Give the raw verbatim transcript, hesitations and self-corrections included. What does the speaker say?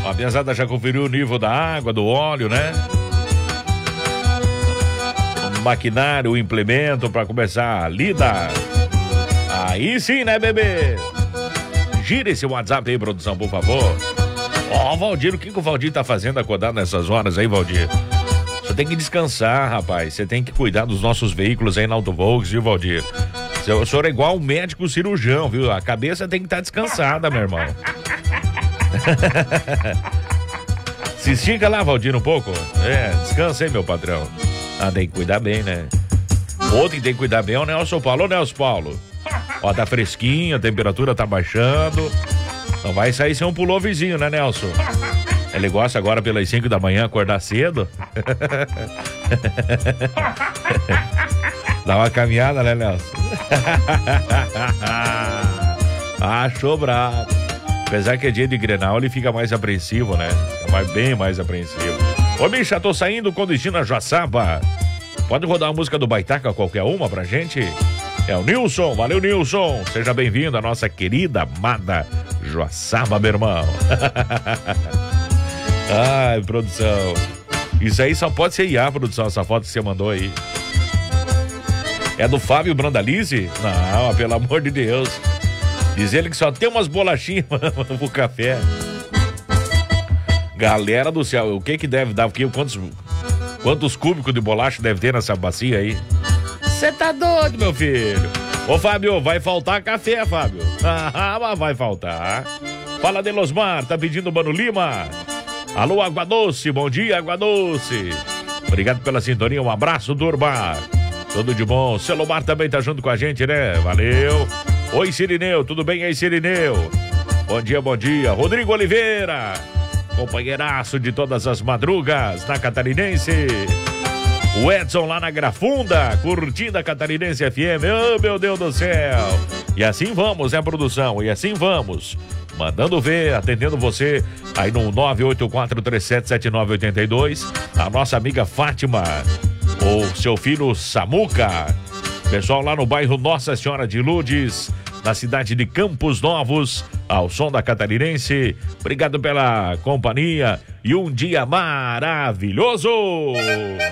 A pesada já conferiu o nível da água, do óleo, né? O maquinário, o implemento para começar a lida. Aí sim, né, bebê? Gira esse WhatsApp aí, produção, por favor. Ó, oh, Valdir, o que, que o Valdir tá fazendo acordado nessas horas aí, Valdir? Você tem que descansar, rapaz. Você tem que cuidar dos nossos veículos aí na Autovolks, viu, Valdir? O senhor é igual um médico cirurgião, viu? A cabeça tem que estar descansada, meu irmão. Se estica lá, Valdir, um pouco. É, descansa aí, meu patrão. Ah, tem que cuidar bem, né? Outro que tem que cuidar bem é o Nelson Paulo. Ô, Nelson Paulo. Ó, tá fresquinho, a temperatura tá baixando. Não vai sair sem um pulloverzinho, né, Nelson? Ele gosta agora pelas cinco da manhã acordar cedo. Dá uma caminhada, né, Nelson? Achou bravo. Apesar que é dia de Grenal, ele fica mais apreensivo, né? Fica bem mais apreensivo. Ô, bicha, tô saindo com destino a Joaçaba. Pode rodar a música do Baitaca, qualquer uma pra gente? É o Nilson, valeu, Nilson. Seja bem-vindo à nossa querida, amada Joaçaba, meu irmão. Ai, produção. Isso aí só pode ser I A, produção, essa foto que você mandou aí. É do Fábio Brandalize? Não, pelo amor de Deus. Diz ele que só tem umas bolachinhas pro café. Galera do céu, o que que deve dar? Quantos, quantos cúbicos de bolacha deve ter nessa bacia aí? Você tá doido, meu filho? Ô, Fábio, vai faltar café, Fábio. Ah, mas vai faltar. Fala, Delosmar, tá pedindo Mano Lima. Alô, Água Doce, bom dia, Água Doce. Obrigado pela sintonia, um abraço, turma. Tudo de bom. Celomar também tá junto com a gente, né? Valeu. Oi, Cirineu, tudo bem aí, Cirineu? Bom dia, bom dia. Rodrigo Oliveira, companheiraço de todas as madrugas na Catarinense. O Edson lá na Grafunda, curtindo a Catarinense F M. Oh, meu Deus do céu. E assim vamos, né, produção? E assim vamos. Mandando ver, atendendo você aí no nove oito quatro três sete sete nove oito dois. A nossa amiga Fátima, ou seu filho Samuca. Pessoal lá no bairro Nossa Senhora de Lourdes, na cidade de Campos Novos, ao som da Catarinense. Obrigado pela companhia e um dia maravilhoso.